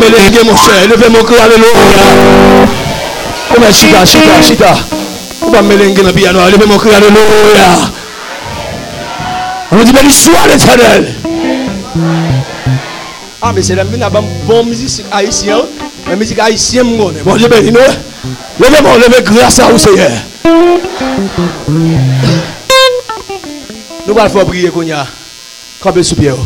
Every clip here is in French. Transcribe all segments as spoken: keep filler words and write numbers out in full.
melengue, mon cher. Levez mon cœur, alléluia. Comment chita, chita, chita. On va melengue dans le piano. Levez mon cœur, alléluia. On nous dit, béni soit l'Éternel. Ah, mais c'est la bonne musique haïtienne. La musique haïtienne, mon bon Dieu béni, nous. Levez mon, levez grâce à vous, Seigneur. Nous allons faire prier, qu'on y a. Campé sous pied.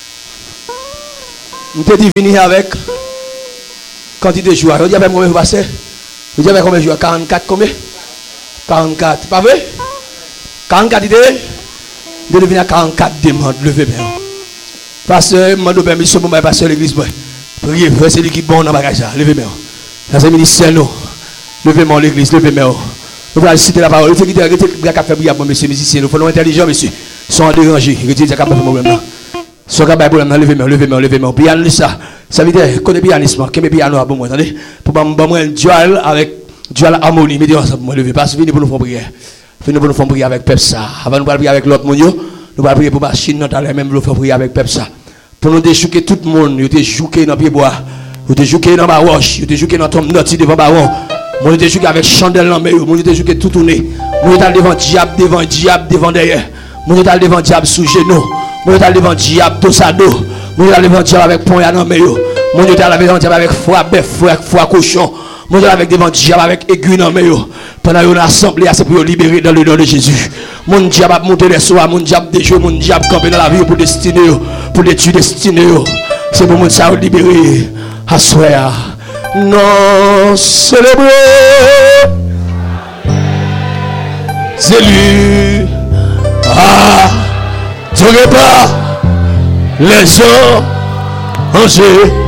Nous te dit venir avec quantité de joueurs. Vous dites combien vous passez? Vous dites combien de joueurs? quarante-quatre combien? quarante-quatre. Pas vrai? quarante-quatre idées? De devenir à quarante-quatre demandes. Levez bien. Pasteur, je demande permission pour moi, pasteur de l'église. Priez, c'est lui qui est bon dans le bagage. Levez bien. Ça c'est le ministère. Levez moi l'église. Levez moi. Nous allons citer la parole. Vous dites que vous avez fait prier pour monsieur musicien. Nous faisons intelligent, monsieur. Sont dérangés. Retirez ça capable de problème. Soit capable de problème. Levez moi, levez moi, levez moi. Piano ça. Ça veut dire connaît pianisme. Qu'est-ce que piano a pour moi, attendez? Pour moi un dual avec dual harmonie. Mettez ensemble pour moi lever. Parce que venez pour nous faire prier. Venez pour nous faire prier avec Pepsa. Avant nous prier avec l'autre monde. Nous allons prier pour machine, nous allons même faire prier avec Pepsa. Pour nous déchouquer tout le monde, nous te jouer dans pied bois, nous te jouer dans ma roche, nous te jouer dans ton noti devant baron. Nous te jouer avec chandelle dans main, nous te jouer tout tourné. Nous te devant diable devant diable devant derrière. Nous te devant diable sous genou. Nous te devant diable dos à dos. Nous te devant diable avec poing dans main. Nous te devant diable avec foie bœuf, foie cochon. Nous te avec devant diable avec aiguille dans main. Pendant une assemblée, c'est pour libérer dans le nom de Jésus. Mon diable a monté les soirs, mon diable déjoué, mon diable campé dans la vie pour destiner, pour les tuer destiner. C'est pour mon ça libérer. Assoir. Non, célébrer. C'est lui. Ah, tu pas les gens, angers.